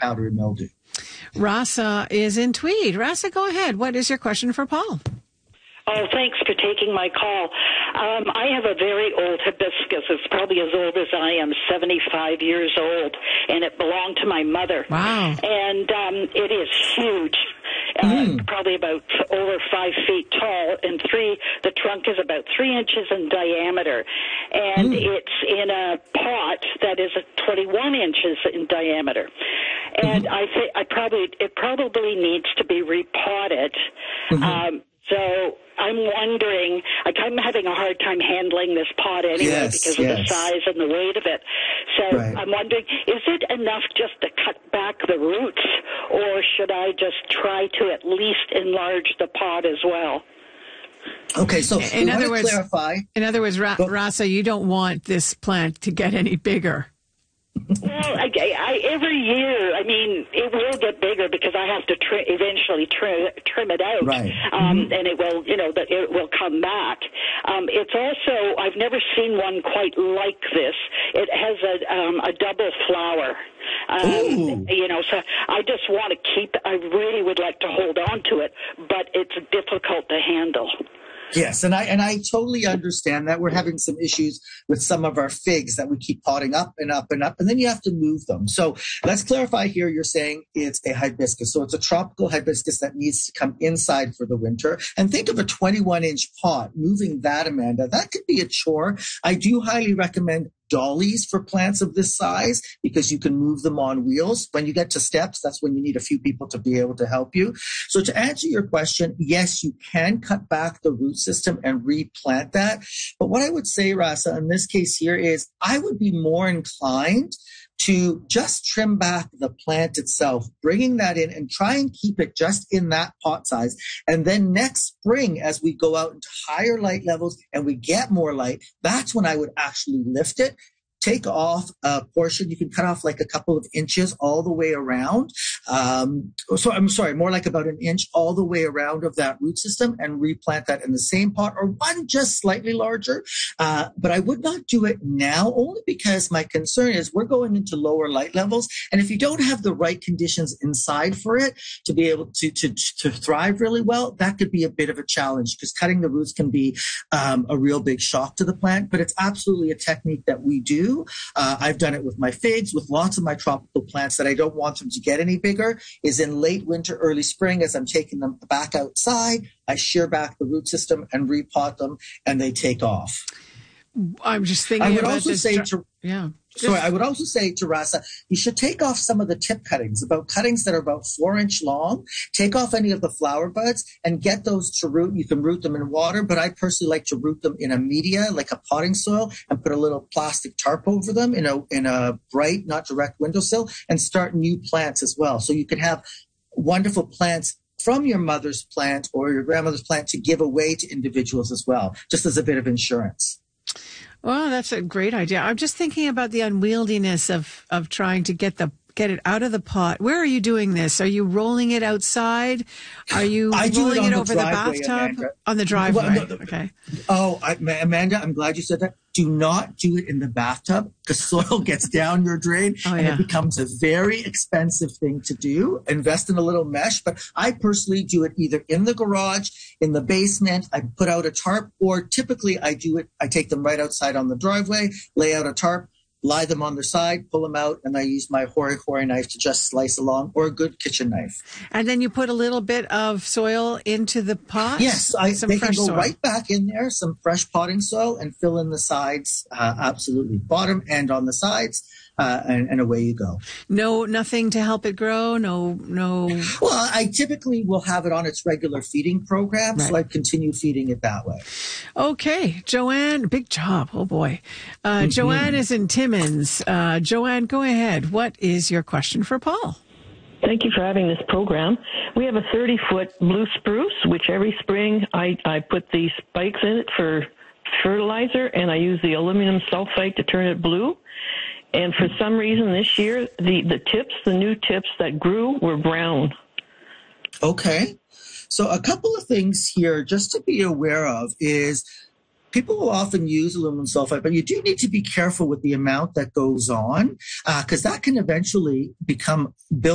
powdery mildew. Rasa is in Tweed. Rasa, go ahead. What is your question for Paul? Oh, thanks for taking my call. I have a very old hibiscus. It's probably as old as I am, 75 years old, and it belonged to my mother. Wow. And it is huge, probably about over 5 feet tall, and the trunk is about 3 inches in diameter. And it's in a pot that is 21 inches in diameter. And I think it probably needs to be repotted. So I'm wondering, I'm having a hard time handling this pot anyway because of the size and the weight of it. So I'm wondering, is it enough just to cut back the roots, or should I just try to at least enlarge the pot as well? Okay, so in other words, clarify. In other words, Rasa, you don't want this plant to get any bigger. Well, every year, it will get bigger because I have to eventually trim it out, and it will, it will come back. It's also, I've never seen one quite like this. It has a double flower. So I just want to I really would like to hold on to it, but it's difficult to handle. Yes, and I totally understand that. We're having some issues with some of our figs that we keep potting up and up and up, and then you have to move them. So let's clarify here. You're saying it's a hibiscus. So it's a tropical hibiscus that needs to come inside for the winter. And think of a 21-inch pot. Moving that, Amanda, that could be a chore. I do highly recommend dollies for plants of this size because you can move them on wheels. When you get to steps, that's when you need a few people to be able to help you. So to answer your question, yes, you can cut back the root system and replant that. But what I would say, Rasa, in this case here is I would be more inclined to just trim back the plant itself, bringing that in and try and keep it just in that pot size. And then next spring, as we go out into higher light levels and we get more light, that's when I would actually lift it. Take off a portion. You can cut off like a couple of inches all the way around. More like about an inch all the way around of that root system and replant that in the same pot or one just slightly larger. But I would not do it now only because my concern is we're going into lower light levels. And if you don't have the right conditions inside for it to be able to thrive really well, that could be a bit of a challenge because cutting the roots can be a real big shock to the plant. But it's absolutely a technique that we do. I've done it with my figs, with lots of my tropical plants that I don't want them to get any bigger, is in late winter, early spring, as I'm taking them back outside, I shear back the root system and repot them, and they take off. I'm just thinking I would also say to Rasa, you should take off some of the tip cuttings, cuttings that are about 4-inch long. Take off any of the flower buds and get those to root. You can root them in water, but I personally like to root them in a media, like a potting soil, and put a little plastic tarp over them in a bright, not direct windowsill, and start new plants as well. So you can have wonderful plants from your mother's plant or your grandmother's plant to give away to individuals as well, just as a bit of insurance. Well, that's a great idea. I'm just thinking about the unwieldiness of trying to get it out of the pot. Where are you doing this? Are you rolling it outside? Are you rolling it over the bathtub? Amanda. On the driveway. Well, okay. Oh, Amanda, I'm glad you said that. Do not do it in the bathtub because soil gets down your drain and it becomes a very expensive thing to do. Invest in a little mesh, but I personally do it either in the garage, in the basement. I put out a tarp, or typically I take them right outside on the driveway, lay out a tarp, lie them on their side, pull them out, and I use my hori-hori knife to just slice along, or a good kitchen knife. And then you put a little bit of soil into the pot? Yes, they can go right back in there, some fresh potting soil, and fill in the sides, absolutely, bottom and on the sides. And away you go. Nothing to help it grow? No. Well, I typically will have it on its regular feeding program, so I continue feeding it that way. Okay. Joanne, big job. Oh, boy. Joanne is in Timmins. Joanne, go ahead. What is your question for Paul? Thank you for having this program. We have a 30-foot blue spruce, which every spring I put the spikes in it for fertilizer, and I use the aluminum sulfite to turn it blue. And for some reason this year, the new tips that grew were brown. Okay. So a couple of things here just to be aware of is people will often use aluminum sulfite, but you do need to be careful with the amount that goes on because that can eventually become built